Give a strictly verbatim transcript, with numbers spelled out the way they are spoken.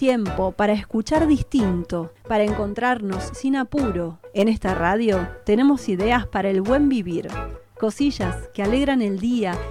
tiempo para escuchar distinto, para encontrarnos sin apuro. En esta radio tenemos ideas para el buen vivir, cosillas que alegran el día